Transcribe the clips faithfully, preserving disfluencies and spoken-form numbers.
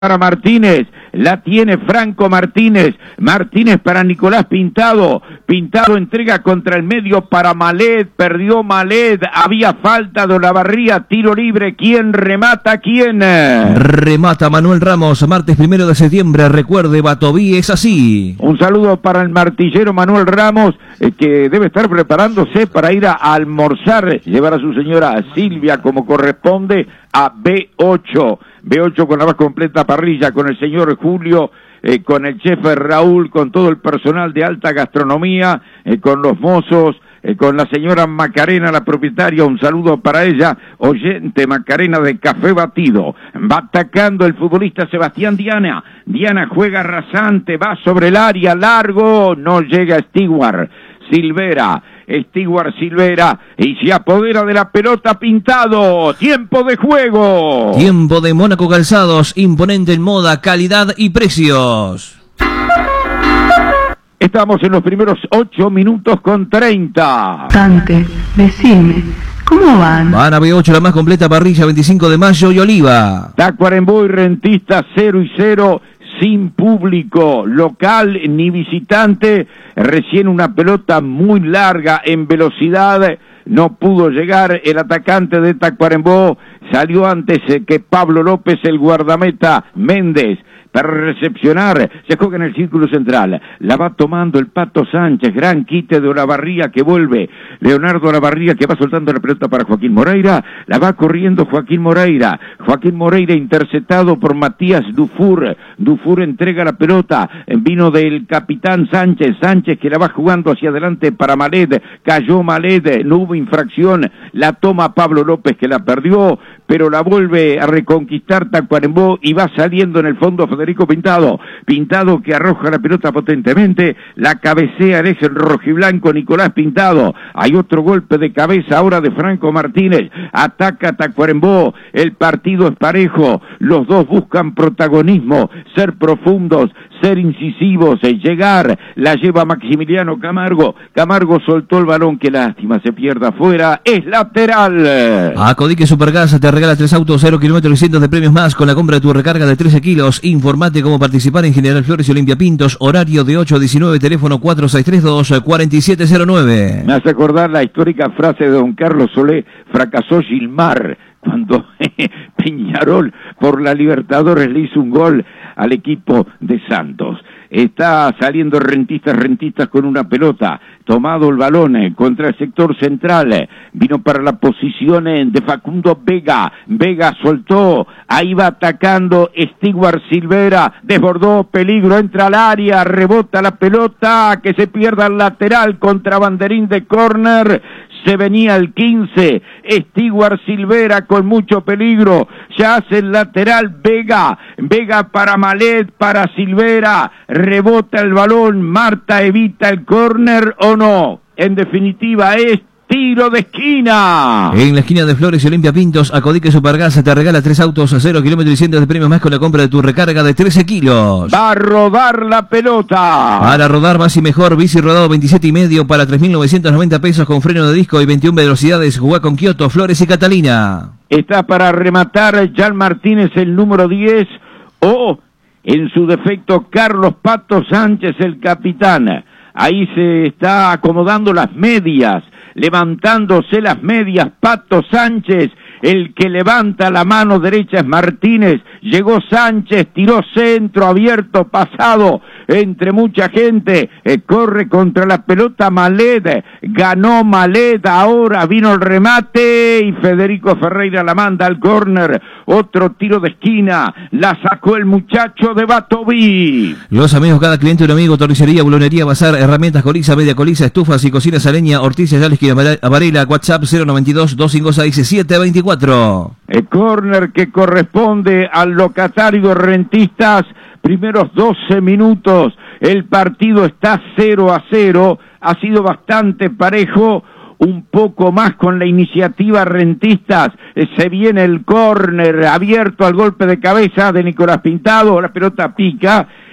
para Martínez, la tiene Franco Martínez, Martínez para Nicolás Pintado, Pintado entrega contra el medio para Malet, perdió Malet, había falta de Olavarría, tiro libre, ¿quién remata? ¿Quién? Remata Manuel Ramos, martes primero de septiembre, recuerde, Batoví es así. Un saludo para el martillero Manuel Ramos, eh, que debe estar preparándose para ir a, a almorzar, llevar a su señora Silvia como corresponde a B ocho, B ocho con la más completa parrilla, con el señor Julio, eh, con el chef Raúl, con todo el personal de alta gastronomía, eh, con los mozos, eh, con la señora Macarena, la propietaria, un saludo para ella, oyente Macarena de Café Batido. Va atacando el futbolista Sebastián Diana, Diana juega rasante, va sobre el área, largo, no llega Stewart, Silvera, Stewart Silvera, y se apodera de la pelota Pintado. Tiempo de juego. Tiempo de Mónaco Calzados, imponente en moda, calidad y precios. Estamos en los primeros ocho minutos con treinta. Cante, decime, ¿cómo van? Van a B ocho, la más completa parrilla, veinticinco de mayo y Oliva. Tacuarembó y Rentistas cero y cero. Sin público, local ni visitante, recién una pelota muy larga en velocidad, no pudo llegar el atacante de Tacuarembó, salió antes que Pablo López, el guardameta Méndez, para recepcionar, se juega en el círculo central, la va tomando el Pato Sánchez, gran quite de Olavarría que vuelve, Leonardo Olavarría que va soltando la pelota para Joaquín Moreira, la va corriendo Joaquín Moreira, Joaquín Moreira interceptado por Matías Dufour, Dufour entrega la pelota, vino del capitán Sánchez, Sánchez que la va jugando hacia adelante para Malet, cayó Malet, no hubo infracción, la toma Pablo López que la perdió, pero la vuelve a reconquistar Tacuarembó y va saliendo en el fondo Federico Pintado, Pintado que arroja la pelota potentemente, la cabecea el ex rojiblanco Nicolás Pintado, hay otro golpe de cabeza ahora de Franco Martínez, ataca Tacuarembó, el partido es parejo, los dos buscan protagonismo, ser profundos, ser incisivos, llegar, la lleva Maximiliano Camargo, Camargo soltó el balón, que lástima, se pierda afuera, es lateral. Acodique Supergas te regala tres autos, cero kilómetros y cientos de premios más con la compra de tu recarga de trece kilos. Informate cómo participar en General Flores y Olimpia Pintos, horario de ocho a diecinueve, teléfono cuatro seis tres dos, cuatro siete cero nueve. Me hace acordar la histórica frase de don Carlos Solé, fracasó Gilmar, cuando Peñarol por la Libertadores le hizo un gol al equipo de Santos. Está saliendo Rentistas, Rentistas con una pelota, tomado el balón eh, contra el sector central, eh, vino para la posición eh, de Facundo Vega, Vega soltó, ahí va atacando Stewart Silvera, desbordó, peligro, entra al área, rebota la pelota, que se pierda el lateral contra banderín de córner, se venía el quince, Stewart Silvera con mucho peligro, ya hace el lateral Vega, Vega para Malet, para Silvera, rebota el balón, Marta evita el córner o no, en definitiva es tiro de esquina. En la esquina de Flores y Olimpia Pintos, Acodique Supergas te regala tres autos a cero kilómetros y cientos de premios más con la compra de tu recarga de trece kilos. Va a rodar la pelota. Para rodar más y mejor, bici rodado veintisiete y medio para tres mil novecientos noventa pesos con freno de disco y veintiuna velocidades. Jugá con Kioto, Flores y Catalina. Está para rematar Jan Martínez, el número diez, o en su defecto Carlos Pato Sánchez, el capitán. Ahí se está acomodando las medias, levantándose las medias, Pato Sánchez, el que levanta la mano derecha es Martínez, llegó Sánchez, tiró centro abierto, pasado entre mucha gente, eh, corre contra la pelota Malet, ganó Malet, ahora vino el remate y Federico Ferreira la manda al córner, otro tiro de esquina, la sacó el muchacho de Batoví. Los amigos, cada cliente un amigo, tornicería, bulonería, bazar, herramientas, coliza, media coliza, estufas y cocinas a leña, Ortiz, Yaleski, Varela, WhatsApp cero noventa y dos, doscientos cincuenta y seis, siete veinticuatro. El córner que corresponde al locatario Rentistas, primeros doce minutos, el partido está cero a cero, ha sido bastante parejo, un poco más con la iniciativa Rentistas, se viene el córner abierto al golpe de cabeza de Nicolás Pintado, la pelota pica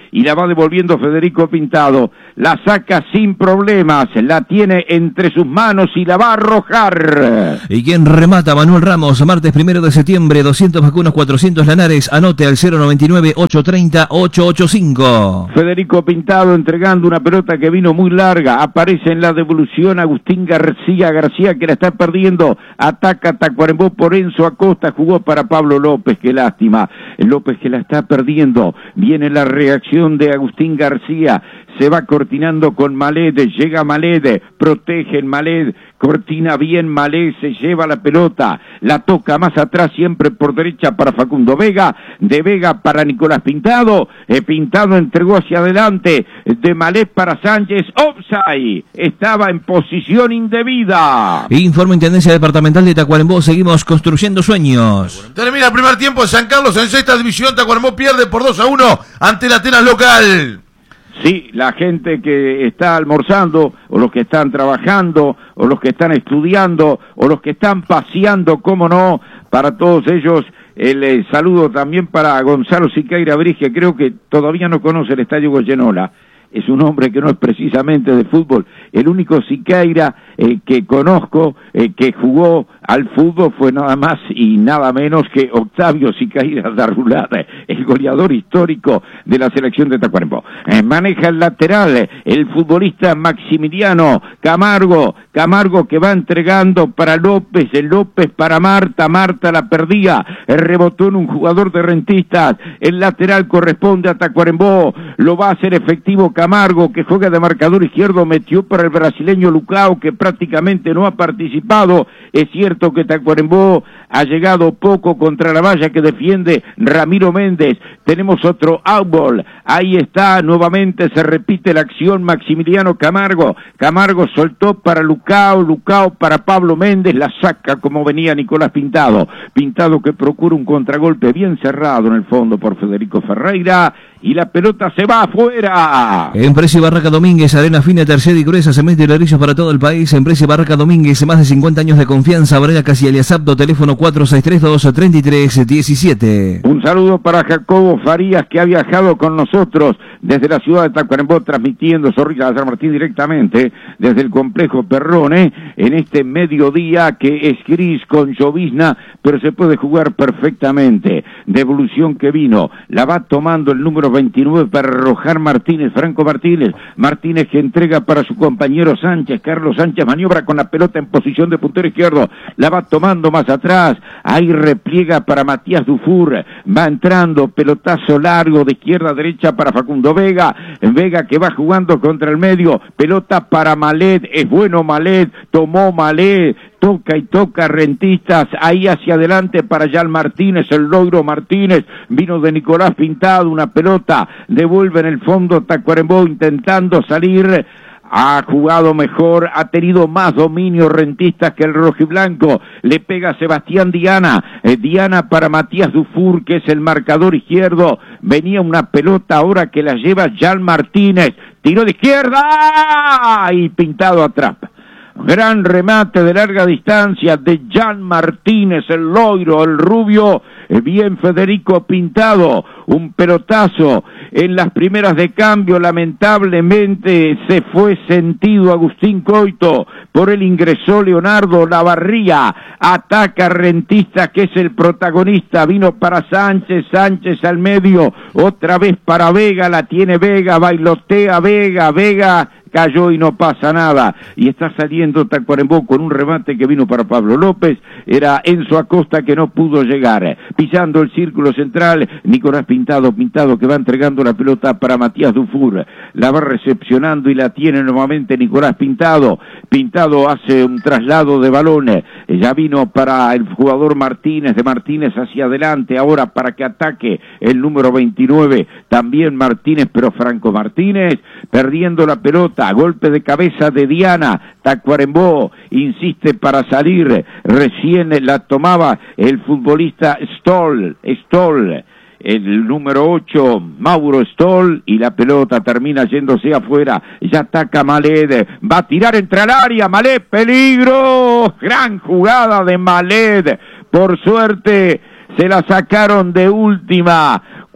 y la va devolviendo Federico Pintado. La saca sin problemas, la tiene entre sus manos y la va a arrojar. ¿Y quién remata? Manuel Ramos, martes primero de septiembre, doscientos vacunos, cuatrocientos Lanares, anote al cero noventa y nueve, ochocientos treinta, ochocientos ochenta y cinco. Federico Pintado entregando una pelota que vino muy larga, aparece en la devolución Agustín García, García que la está perdiendo, ataca Tacuarembó por Enzo Acosta, jugó para Pablo López, qué lástima, López que la está perdiendo, viene la reacción de Agustín García, se va cortinando con Maled, llega Maled, protege el Maled, cortina bien Maled, se lleva la pelota, la toca más atrás siempre por derecha para Facundo Vega, de Vega para Nicolás Pintado, eh, Pintado entregó hacia adelante, de Maled para Sánchez, offside, estaba en posición indebida. Informe Intendencia Departamental de Tacuarembó, seguimos construyendo sueños. Termina el primer tiempo de San Carlos en sexta división, Tacuarembó pierde por dos a uno ante la Atenas local. Sí, la gente que está almorzando, o los que están trabajando, o los que están estudiando, o los que están paseando, cómo no, para todos ellos, el eh, saludo también para Gonzalo Siqueira Brige, creo que todavía no conoce el Estadio Goyenola. Es un hombre que no es precisamente de fútbol. El único Siqueira eh, que conozco eh, que jugó al fútbol fue nada más y nada menos que Octavio Siqueira Darrulada, el goleador histórico de la selección de Tacuarembó. Eh, maneja el lateral el futbolista Maximiliano Camargo, Camargo que va entregando para López, el López para Marta, Marta la perdía, el rebotó en un jugador de Rentistas, el lateral corresponde a Tacuarembó, lo va a hacer efectivo Camargo, que juega de marcador izquierdo, metió para el brasileño Lucao, que prácticamente no ha participado. Es cierto que Tacuarembó ha llegado poco contra la valla que defiende Ramiro Méndez. Tenemos otro outball, ahí está, nuevamente se repite la acción, Maximiliano Camargo, Camargo soltó para Lucao, Lucao para Pablo Méndez, la saca como venía Nicolás Pintado, Pintado que procura un contragolpe bien cerrado en el fondo por Federico Ferreira, y la pelota se va afuera. Empresa Barraca Domínguez, arena fina, tercera y gruesa, cemento y ladrillos para todo el país. Empresa Barraca Domínguez, más de cincuenta años de confianza. Varela Casi Aliasapto, teléfono cuatro seis tres dos, tres tres uno siete. Un saludo para Jacobo Farías, que ha viajado con nosotros desde la ciudad de Tacuarembó, transmitiendo Zorrilla de San Martín directamente desde el complejo Perrone, en este mediodía que es gris con llovizna, pero se puede jugar perfectamente. Devolución que vino, la va tomando el número veintinueve para arrojar Martínez, Franco Martínez, Martínez que entrega para su compañero Sánchez, Carlos Sánchez maniobra con la pelota en posición de puntero izquierdo, la va tomando más atrás, ahí repliega para Matías Dufour, va entrando, pelotazo largo de izquierda a derecha para Facundo Vega, Vega que va jugando contra el medio, pelota para Maled, es bueno Maled, tomó Maled, toca y toca Rentistas, ahí hacia adelante para Jan Martínez, el logro Martínez, vino de Nicolás Pintado, una pelota, devuelve en el fondo Tacuarembó intentando salir, ha jugado mejor, ha tenido más dominio Rentistas que el rojiblanco, le pega Sebastián Diana, eh, Diana para Matías Dufour, que es el marcador izquierdo, venía una pelota ahora que la lleva Jan Martínez, tiro de izquierda y Pintado atrás. Gran remate de larga distancia de Jan Martínez, el loiro, el rubio, bien Federico Pintado, un pelotazo en las primeras de cambio, lamentablemente se fue sentido Agustín Coito, por él ingresó Leonardo Lavarría, ataca Rentistas que es el protagonista, vino para Sánchez, Sánchez al medio, otra vez para Vega, la tiene Vega, bailotea Vega, Vega cayó y no pasa nada, y está saliendo Tacuarembó con un remate que vino para Pablo López, era Enzo Acosta que no pudo llegar, pisando el círculo central, Nicolás Pintado, Pintado que va entregando la pelota para Matías Dufour, la va recepcionando y la tiene nuevamente Nicolás Pintado, Pintado hace un traslado de balones, ya vino para el jugador Martínez, de Martínez hacia adelante, ahora para que ataque el número veintinueve, también Martínez, pero Franco Martínez, perdiendo la pelota, golpe de cabeza de Diana, Tacuarembó insiste para salir, recién la tomaba el futbolista Stoll, Stoll, el número ocho, Mauro Stoll, y la pelota termina yéndose afuera, ya ataca Maled, va a tirar entre el área, Maled, peligro, gran jugada de Maled, por suerte se la sacaron de última,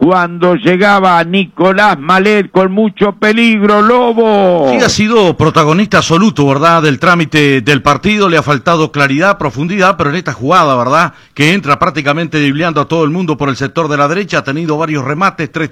cuando llegaba Nicolás Malet con mucho peligro, Lobo. Sí, ha sido protagonista absoluto, ¿verdad?, del trámite del partido, le ha faltado claridad, profundidad, pero en esta jugada, ¿verdad?, que entra prácticamente dribleando a todo el mundo por el sector de la derecha, ha tenido varios remates, tres